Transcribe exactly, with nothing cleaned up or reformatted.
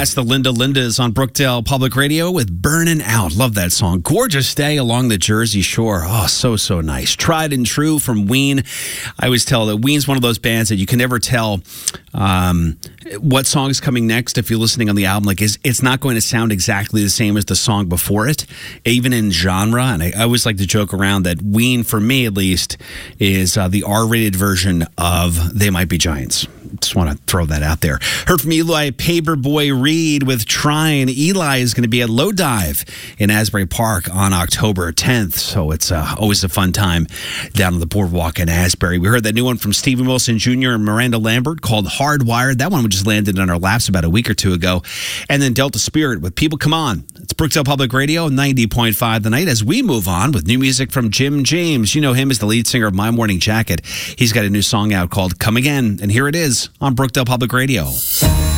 That's the Linda Lindas on Brookdale Public Radio with Burnin' Out. Love that song. Gorgeous day along the Jersey Shore. Oh, so, so nice. Tried and True from Ween. I always tell that Ween's one of those bands that you can never tell um, what song is coming next if you're listening on the album. Like, it's, it's not going to sound exactly the same as the song before it, even in genre. And I, I always like to joke around that Ween, for me at least, is uh, the R-rated version of They Might Be Giants. Just want to throw that out there. Heard from Eli Paperboy Reed with Trying. Eli is going to be at Low Dive in Asbury Park on October tenth, so it's uh, always a fun time down on the boardwalk in Asbury. We heard that new one from Stephen Wilson Junior and Miranda Lambert called Hardwired. That one just landed on our laps about a week or two ago. And then Delta Spirit with People Come On. It's Brookdale Public Radio, ninety point five the night, as we move on with new music from Jim James. You know him as the lead singer of My Morning Jacket. He's got a new song out called Come Again, and here it is on Brookdale Public Radio.